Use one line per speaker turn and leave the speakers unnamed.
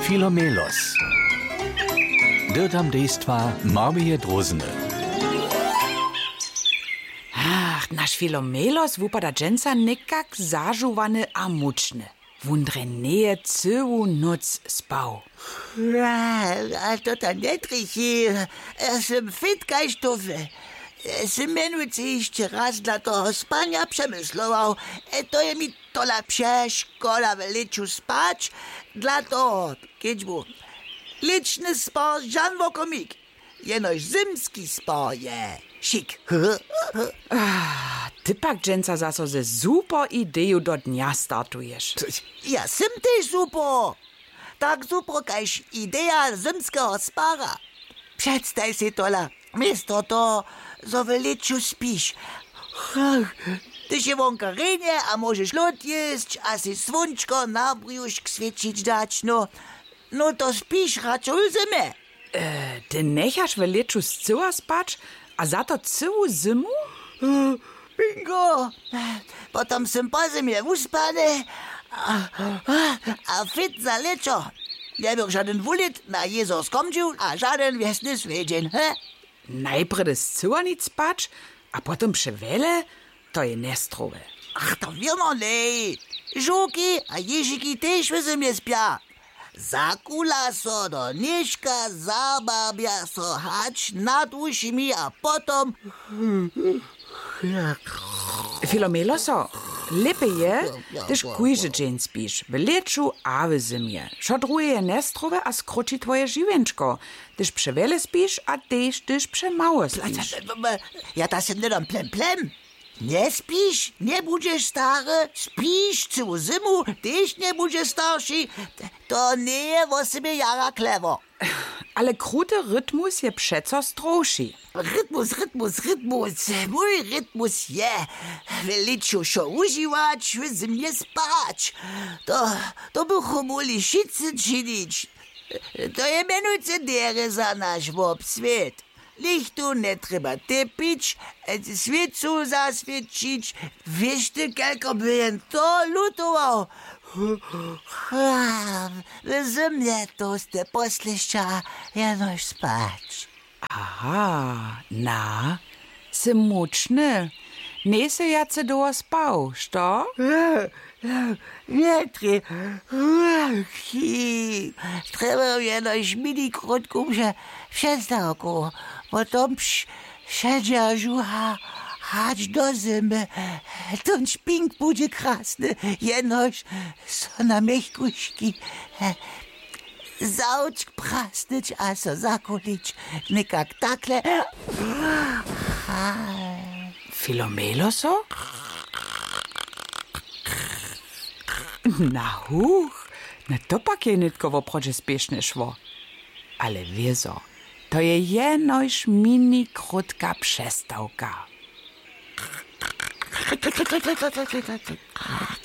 Filomelos. Dirtam dejstva Marmije Drozene.
Ach, nasz Filomelos wupada dżęca nikak zażuwany a muczny. Wundre Nähe całą noc spał.
A to ta netrich, sem fit kaj stofy. Sem menujcie jeszcze raz dla toho spania przemyslował. To je mi tola przeszkoda w liczu spać. Dla toho, kiedy był liczny spał żan wokomik. Jenoś zimski spał je sik.
Ty pak dżęca zaso ze super ideju do dnia startujesz.
Ja sem też super. Tak super kajś idea zimskiego spara. Przedstaw si tola, misto to, zo w liczu spisz. Ty się wonka rynie, a możesz lot jeść, a si słonczko na brzuszk świecić dać, no to spisz raczej zimę.
Ty nechasz w leczu zcyła spać, a za to całą zimu?
Bingo! Potem sem po zimie uspany, a fit za leczo. Nie był żaden wulit na Jezus komdził, a żaden wiesny swiedzień, he?
Najpierw zcyła nic spać, a potem przewele, to je nestrowe.
Ach, to wiemy nie. Żuki a jeżyki też w zimie spia. Zakula so do nieszka, zababia so hać nad uszami, a potom...
Filomeloso, lepiej je, tyż kujże dżeń spisz, w leczu a w zimie. Szodruje je nestrowe, a skroči twoje żywienczko. Tyż przewele spisz, a tyż przemało spisz.
Ja ta sem nie dam plem. Nie spisz, nie będziesz stary, spisz całą zimu, też nie będziesz starszy. To nie je o sobie jara klewo.
Ale kruty rytmus je przeco stroši.
Rytmus. Mój rytmus je w liczu szo używać, w zimie spać. To bychu muli wszyscy czynić. To je menujce dere za nasz obswiet. Lichtu nie trzeba tepić, świecu zaswiecić. Wiesz ty, kelko by to lutował. W zimie to ste poslišća jenoś spać.
Aha, na, si mučny. Nie se jace doła spał, što?
Nie trzeba jenoś mini krótką przestałku. Potem siedział żucha hać do zimy. Ten szpink będzie krasny, jenoś so na miechkuśki. Zauć prasnyć, a so zakulić. Nikak takle.
Filomeloso? Na huch, na to pak je nitkowo proče spiešne šło. Ale wiezo, to je jenoś mini krótka przestałka.